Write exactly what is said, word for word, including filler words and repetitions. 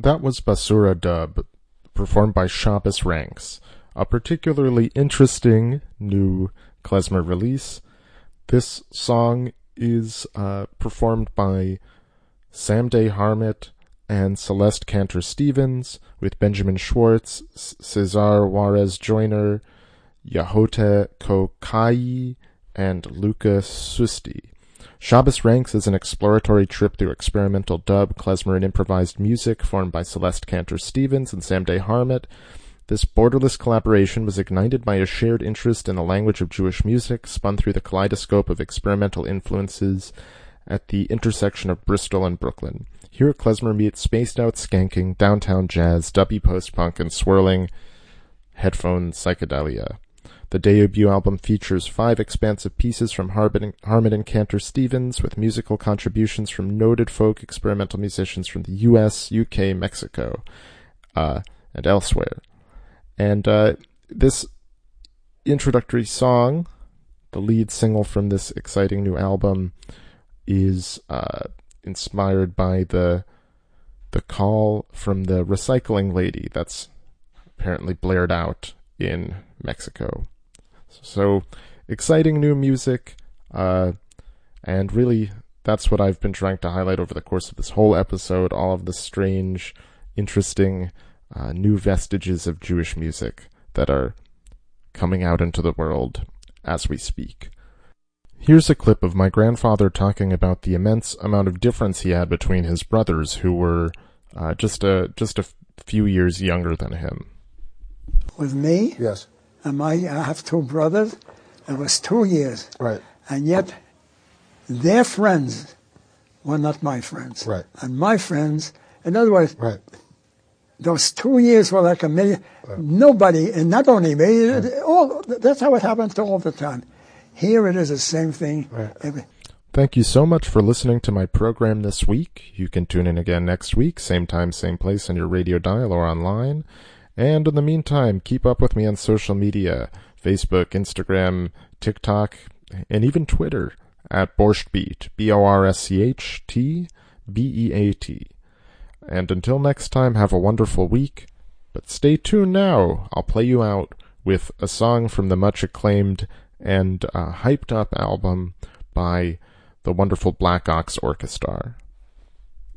That was Basura Dub, performed by Shabbos Ranks, a particularly interesting new klezmer release. This song is uh, performed by Sam Day Harmit and Celeste Cantor Stevens, with Benjamin Schwartz, C- Cesar Juarez Joyner, Yahote Kokai, and Luca Susti. Shabbos Ranks is an exploratory trip through experimental dub, klezmer, and improvised music formed by Celeste Cantor Stevens and Sam Day Harmit. This borderless collaboration was ignited by a shared interest in the language of Jewish music, spun through the kaleidoscope of experimental influences at the intersection of Bristol and Brooklyn. Here, klezmer meets spaced-out skanking, downtown jazz, dubby post-punk, and swirling headphone psychedelia. The debut album features five expansive pieces from Harmit and Cantor Stevens, with musical contributions from noted folk experimental musicians from the U S, U K, Mexico, uh, and elsewhere. And uh, this introductory song, the lead single from this exciting new album, is uh, inspired by the the call from the recycling lady that's apparently blared out in Mexico. So, exciting new music, uh, and really, that's what I've been trying to highlight over the course of this whole episode, all of the strange, interesting, uh, new vestiges of Jewish music that are coming out into the world as we speak. Here's a clip of my grandfather talking about the immense amount of difference he had between his brothers, who were uh, just a just a few years younger than him. With me? Yes. And my, I have two brothers. It was two years. Right. And yet, their friends were not my friends. Right. And my friends, in other words, right. those two years were like a million. Right. Nobody, and not only me, right. all, that's how it happens all the time. Here it is the same thing. Right. Every, Thank you so much for listening to my program this week. You can tune in again next week, same time, same place on your radio dial or online. And in the meantime, keep up with me on social media, Facebook, Instagram, TikTok, and even Twitter at Borscht Beat, B O R S C H T B E A T. And until next time, have a wonderful week. But stay tuned now. I'll play you out with a song from the much acclaimed and uh, hyped up album by the wonderful Black Ox Orchestra.